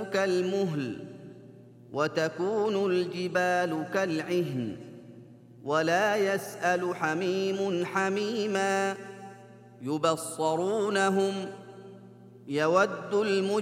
كالمهل وتكون الجبال كالعهن ولا يسأل حميم حميما يبصرونهم يود